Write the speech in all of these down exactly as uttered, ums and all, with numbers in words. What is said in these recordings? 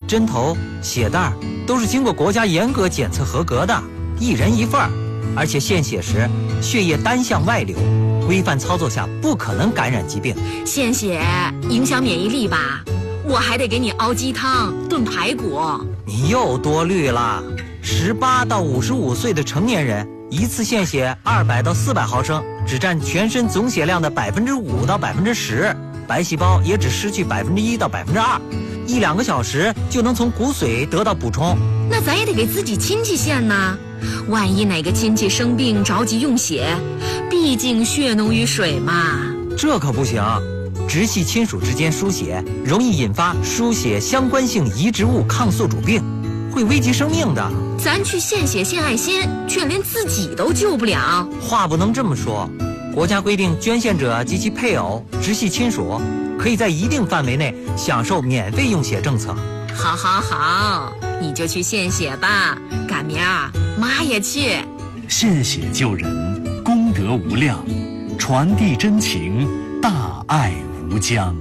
针头、血袋都是经过国家严格检测合格的，一人一份儿。而且献血时血液单向外流，规范操作下不可能感染疾病。 献血影响免疫力吧？我还得给你熬鸡汤、炖排骨。 你又多虑了。十八到五十五岁的成年人，一次献血二百到四百毫升，只占全身总血量的百分之五到百分之十，白细胞也只失去百分之一到百分之二，一两个小时就能从骨髓得到补充。 那咱也得给自己亲戚献呢，万一哪个亲戚生病着急用血，毕竟血浓于水嘛。 这可不行，直系亲属之间输血容易引发输血相关性移植物抗宿主病，会危及生命的。 咱去献血献爱心，却连自己都救不了。 话不能这么说，国家规定捐献者及其配偶、直系亲属可以在一定范围内享受免费用血政策。 好好好，你就去献血吧，赶明儿妈也去。 献血救人，功德无量，传递真情，大爱无疆。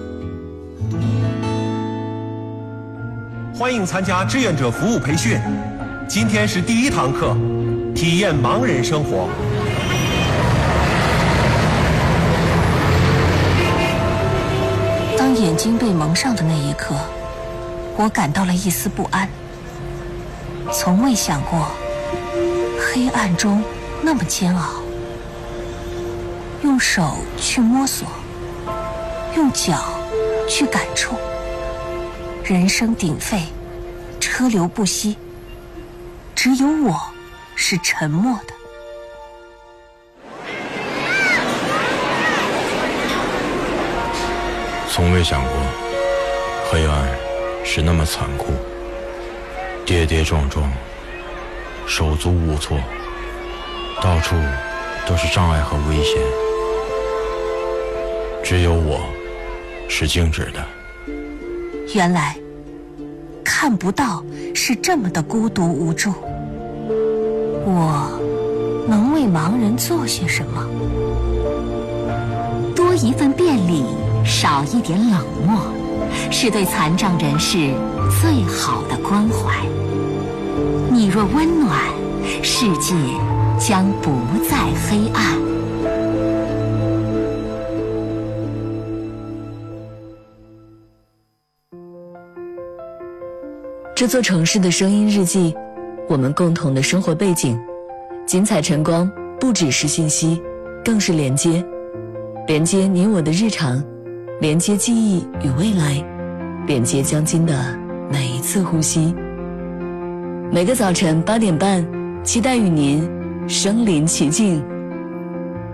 欢迎参加志愿者服务培训，今天是第一堂课，体验盲人生活。 当眼睛被蒙上的那一刻，我感到了一丝不安。从未想过黑暗中那么煎熬，用手去摸索，用脚去感触，人声鼎沸，车流不息，只有我是沉默的。 从未想过黑暗是那么残酷，跌跌撞撞，手足无措，到处都是障碍和危险，只有我是静止的。 原来看不到是这么的孤独无助。我能为盲人做些什么？ 多一份便利，少一点冷漠，是对残障人士最好的关怀。你若温暖，世界将不再黑暗。 这座城市的声音日记，我们共同的生活背景。精彩晨光不只是信息，更是连接，连接你我的日常，连接记忆与未来，连接将近的每一次呼吸。每个早晨八点半，期待与您身临其境，